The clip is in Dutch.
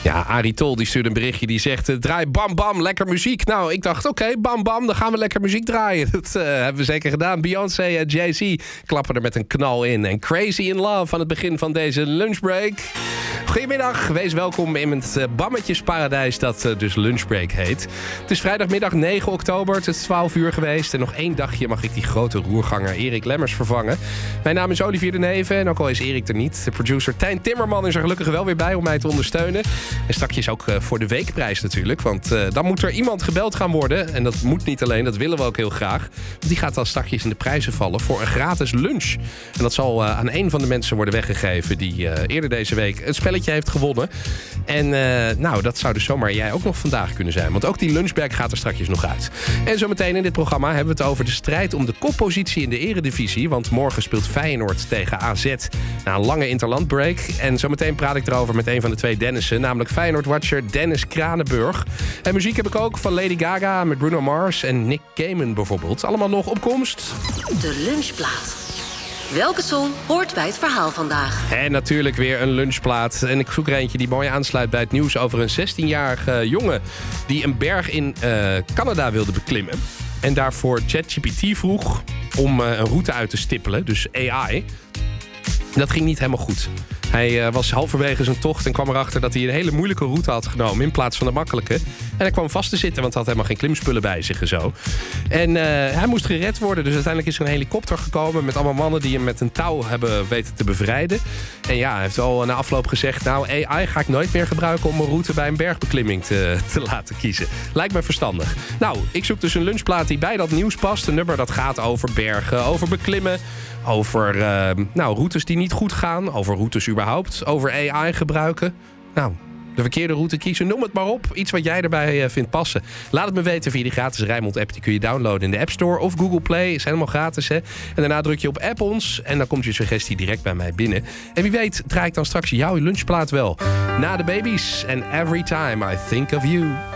Ja, Arie Tol die stuurde een berichtje die zegt... draai bam bam, lekker muziek. Nou, ik dacht, oké, bam bam, dan gaan we lekker muziek draaien. Dat hebben we zeker gedaan. Beyoncé en Jay-Z klappen er met een knal in. En Crazy in Love aan het begin van deze lunchbreak. Goedemiddag, wees welkom in het Bammetjesparadijs dat dus lunchbreak heet. Het is vrijdagmiddag 9 oktober, het is 12 uur geweest... en nog 1 dagje mag ik die grote roerganger Erik Lemmers vervangen. Mijn naam is Olivier de Neven en ook al is Erik er niet... de producer Tijn Timmerman is er gelukkig wel weer bij om mij te ondersteunen. En straks ook voor de weekprijs natuurlijk, want dan moet er iemand gebeld gaan worden. En dat moet niet alleen, dat willen we ook heel graag. Want die gaat dan straks in de prijzen vallen voor een gratis lunch. En dat zal aan een van de mensen worden weggegeven die eerder deze week het spelletje heeft gewonnen. En nou, dat zou dus zomaar jij ook nog vandaag kunnen zijn. Want ook die lunchbag gaat er straks nog uit. En zometeen in dit programma hebben we het over de strijd om de koppositie in de eredivisie. Want morgen speelt Feyenoord tegen AZ na een lange interlandbreak. En zometeen praat ik erover met een van de twee Dennissen, namelijk Feyenoord-watcher Dennis Kranenburg. En muziek heb ik ook van Lady Gaga met Bruno Mars en Nick Cayman bijvoorbeeld. Allemaal nog op komst. De lunchplaat. Welke song hoort bij het verhaal vandaag? En natuurlijk weer een lunchplaat. En ik zoek er eentje die mooi aansluit bij het nieuws over een 16-jarige jongen die een berg in Canada wilde beklimmen. En daarvoor ChatGPT vroeg om een route uit te stippelen, dus AI. Dat ging niet helemaal goed. Hij was halverwege zijn tocht en kwam erachter dat hij een hele moeilijke route had genomen in plaats van de makkelijke. En hij kwam vast te zitten, want hij had helemaal geen klimspullen bij zich en zo. En hij moest gered worden, dus uiteindelijk is er een helikopter gekomen met allemaal mannen die hem met een touw hebben weten te bevrijden. En ja, hij heeft al na afloop gezegd, nou, AI ga ik nooit meer gebruiken om een route bij een bergbeklimming te laten kiezen. Lijkt me verstandig. Nou, ik zoek dus een lunchplaat die bij dat nieuws past. Een nummer dat gaat over bergen, over beklimmen, over routes die niet goed gaan, over routes überhaupt, over AI gebruiken. Nou, de verkeerde route kiezen, noem het maar op. Iets wat jij erbij vindt passen. Laat het me weten via die gratis Rijnmond-app. Die kun je downloaden in de App Store of Google Play. Is helemaal gratis, hè. En daarna druk je op App ons en dan komt je suggestie direct bij mij binnen. En wie weet draai ik dan straks jouw lunchplaat wel. Na de baby's en Every Time I Think of You.